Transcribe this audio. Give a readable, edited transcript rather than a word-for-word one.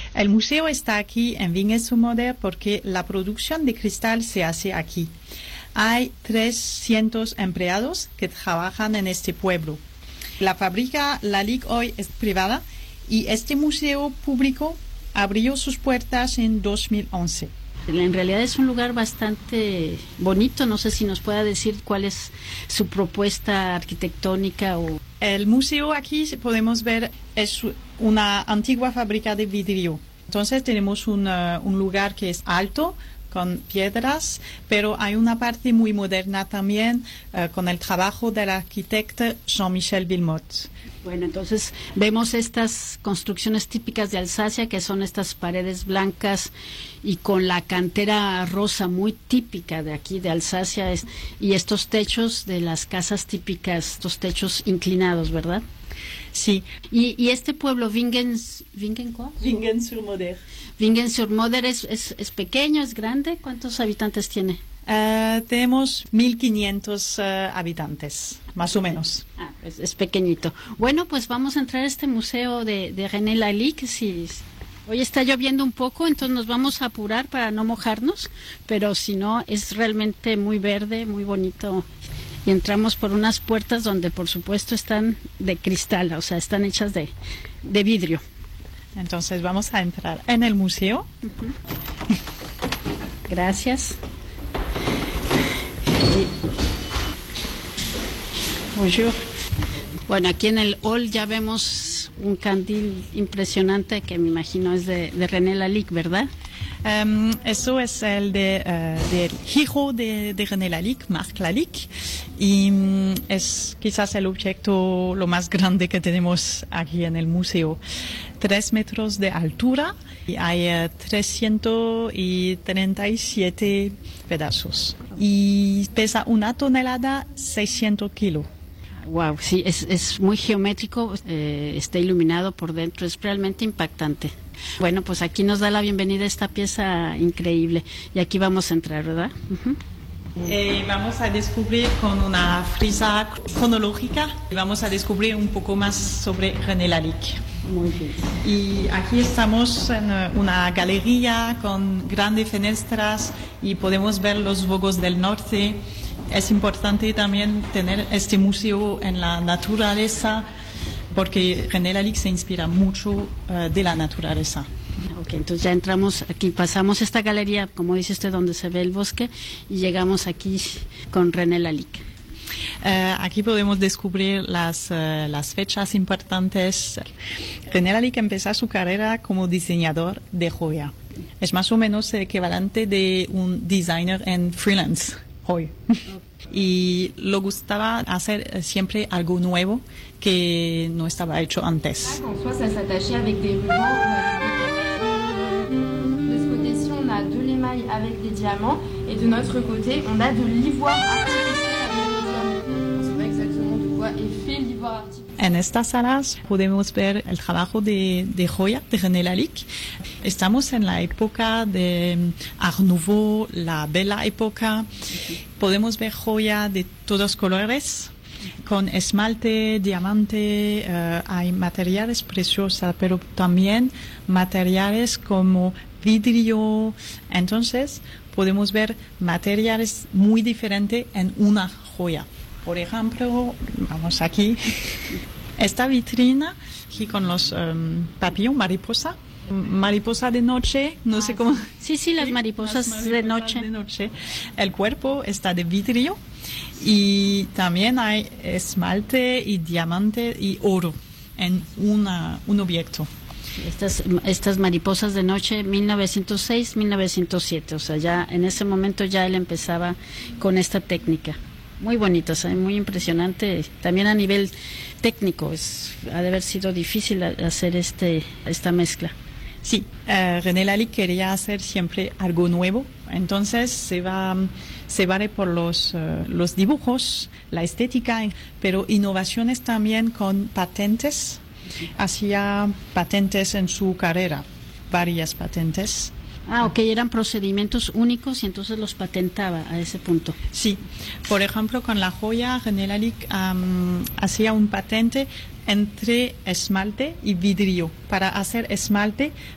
El museo está aquí en Vingen-sur-Moder porque la producción de cristal se hace aquí. Hay 300 empleados que trabajan en este pueblo. La fábrica Lalique hoy es privada y este museo público abrió sus puertas en 2011. En realidad es un lugar bastante bonito. No sé si nos pueda decir cuál es su propuesta arquitectónica. El museo aquí podemos ver es una antigua fábrica de vidrio. Entonces tenemos un lugar que es alto, con piedras, pero hay una parte muy moderna también con el trabajo del arquitecto Jean-Michel Wilmot. Bueno, entonces vemos estas construcciones típicas de Alsacia, que son estas paredes blancas y con la cantera rosa muy típica de aquí de Alsacia, y estos techos de las casas típicas, estos techos inclinados, ¿verdad? Sí. Y este pueblo, Vingen-sur-Moder. Vingen-sur-Moder es pequeño, es grande. ¿Cuántos habitantes tiene? Tenemos 1.500 habitantes, más o menos. Es pequeñito. Bueno, pues vamos a entrar a este museo de René Lalique. Hoy está lloviendo un poco, entonces nos vamos a apurar para no mojarnos, pero si no, es realmente muy verde, muy bonito. Y entramos por unas puertas donde, por supuesto, están de cristal, o sea, están hechas de vidrio. Entonces vamos a entrar en el museo. Uh-huh. Gracias. Bonjour. Bueno, aquí en el hall ya vemos un candil impresionante que me imagino es de René Lalique, ¿verdad? Eso es el del hijo de René Lalique, Marc Lalique, y es quizás el objeto lo más grande que tenemos aquí en el museo. 3 metros de altura y hay 337 pedazos y pesa 1 tonelada, 600 kilos. Wow, sí, es muy geométrico, está iluminado por dentro, es realmente impactante. Bueno, pues aquí nos da la bienvenida esta pieza increíble y aquí vamos a entrar, ¿verdad? Uh-huh. Vamos a descubrir con una frisa cronológica, vamos a descubrir un poco más sobre René Lalique. Muy bien. Y aquí estamos en una galería con grandes fenestras y podemos ver los bogos del norte. Es importante también tener este museo en la naturaleza porque René Lalique se inspira mucho de la naturaleza. Ok, entonces ya entramos aquí, pasamos esta galería, como dice usted, donde se ve el bosque y llegamos aquí con René Lalique. Aquí podemos descubrir las fechas importantes. René Lalique empezó su carrera como diseñador de joya. Es más o menos el equivalente de un designer en freelance hoy. Y le gustaba hacer siempre algo nuevo que no estaba hecho antes. En soi, ça s'attachait avec des rubans. De ce côté-ci, on a de l'émail avec des diamants, et de notre côté, on a de l'ivoire artificiel avec des diamants. On ne sait pas exactement de quoi est fait l'ivoire artificiel. En estas salas podemos ver el trabajo de joya de René Lalique. Estamos en la época de Art Nouveau, la bella época. Podemos ver joya de todos colores, con esmalte, diamante. Hay materiales preciosos, pero también materiales como vidrio. Entonces podemos ver materiales muy diferentes en una joya. Por ejemplo, vamos aquí, esta vitrina aquí con los papillons, mariposa de noche, no sé cómo. Sí, las mariposas de noche. El cuerpo está de vidrio y también hay esmalte y diamante y oro en un objeto. Estas mariposas de noche, 1906-1907, o sea, ya en ese momento ya él empezaba con esta técnica. Muy bonitas, muy impresionante. También a nivel técnico ha de haber sido difícil hacer esta mezcla. Sí, René Lalique quería hacer siempre algo nuevo, entonces se vale por los dibujos, la estética, pero innovaciones también con patentes. Hacía patentes en su carrera, varias patentes. Ok, eran procedimientos únicos y entonces los patentaba a ese punto. Sí, por ejemplo, con la joya, René Lalique hacía un patente entre esmalte y vidrio. Para hacer esmalte